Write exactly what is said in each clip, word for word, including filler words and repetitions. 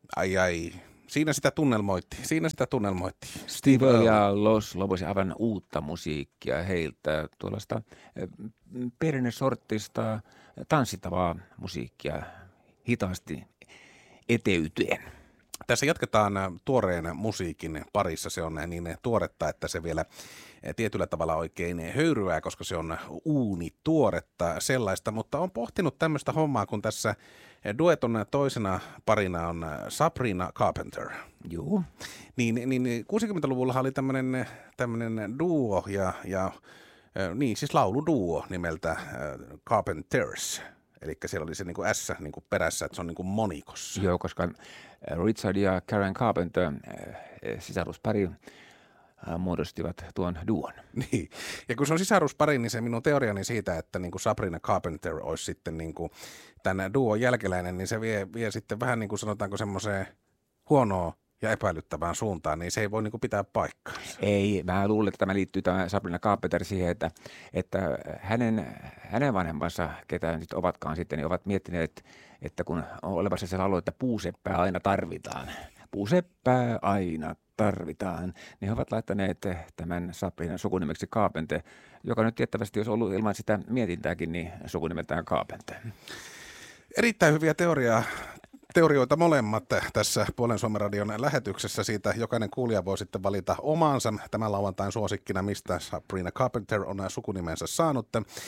Ai ai, siinä sitä tunnelmoitti, siinä sitä tunnelmoitti. Steve Earle ja Los Lobos, aivan uutta musiikkia heiltä, tuollaista perinnesorttista tanssittavaa musiikkia hitaasti eteytyen. Tässä jatketaan tuoreen musiikin parissa. Se on niin tuoretta, että se vielä tietyllä tavalla oikein höyryää, koska se on uunituoretta sellaista, mutta on pohtinut tämmöistä hommaa, kun tässä dueton toisena parina on Sabrina Carpenter. Joo. Niin, niin kuusikymmentäluvulla oli tämmöinen, tämmöinen duo ja, ja niin siis lauluduo nimeltä Carpenters. Eli siellä oli se niin kuin S niin kuin perässä, että se on niin kuin monikossa. Joo, koska Richard ja Karen Carpenter, sisaruspari, muodostivat tuon duon. Niin, ja kun se on sisaruspari, niin se minun teoriani siitä, että niin kuin Sabrina Carpenter olisi sitten niin kuin tämän duon jälkeläinen, niin se vie, vie sitten vähän niin kuin sanotaanko semmoiseen huonoa ja epäilyttävään suuntaan, niin se ei voi niin kuin pitää paikkaansa. Ei, mä luulen, että tämä liittyy tämä Sabrina Carpenter siihen, että, että hänen, hänen vanhempansa, ketä nyt ovatkaan sitten, niin ovat miettineet, että kun on olevassa se laulu, että puuseppää aina tarvitaan. Puuseppää aina tarvitaan. Niin he ovat laittaneet tämän Sabrinan sukunimeksi Carpenter, joka nyt tiettävästi, jos ollut ilman sitä mietintääkin, niin sukunimeltään Carpenter. Erittäin hyviä teoriaa. Teorioita molemmat tässä Puolen Suomen radion lähetyksessä. Siitä jokainen kuulija voi sitten valita omaansa tämän lauantain suosikkina, mistä Sabrina Carpenter on sukunimensä saanut.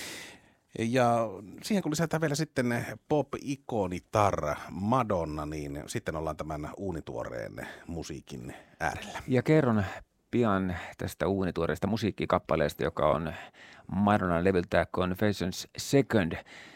Ja siihen kun lisätään vielä sitten pop-ikonitar Madonna, niin sitten ollaan tämän uunituoreen musiikin äärellä. Ja kerron pian tästä uunituoreesta musiikkikappaleesta, joka on Madonnan levyltä Confessions Second.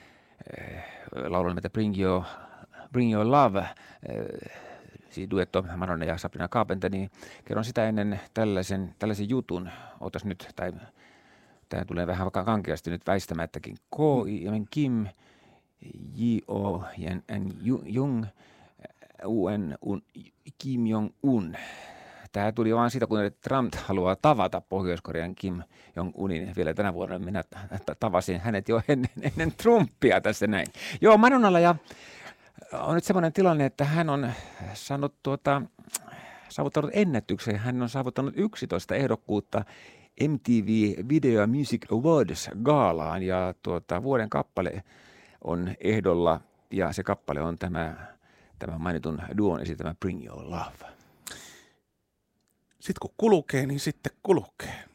Laulu nimeltä Bring Your Bring Your Love, siis duetto Madonna ja Sabrina Carpenter, niin kerron sitä ennen tällaisen, tällaisen jutun. Otas nyt, tai tämä tulee vähän kankeasti nyt väistämättäkin. K. Kim, J. O. N. Jung, U. N. Kim Jong-un. Tämä tuli vaan siitä, kun Trump haluaa tavata Pohjois-Korean Kim Jong-unin. Vielä tänä vuonna minä tavasin hänet jo ennen, ennen Trumpia tässä näin. Joo, Madonnalla ja on nyt semmoinen tilanne, että hän on saanut tuota, saavuttanut ennätyksen. Hän on saavuttanut yksitoista ehdokkuutta M T V Video Music Awards -gaalaan ja tuota, vuoden kappale on ehdolla ja se kappale on tämä, tämä mainitun duon esittämä Bring Your Love. Sitten kun kulkee, niin sitten kulkee.